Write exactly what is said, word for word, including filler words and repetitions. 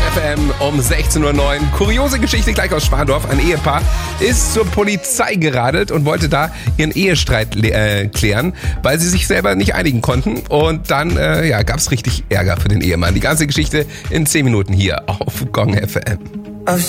F M um sechzehn Uhr neun. Kuriose Geschichte gleich aus Spandorf. Ein Ehepaar ist zur Polizei geradelt und wollte da ihren Ehestreit äh, klären, weil sie sich selber nicht einigen konnten. Und dann äh, ja, gab es richtig Ärger für den Ehemann. Die ganze Geschichte in zehn Minuten hier auf Gong F M.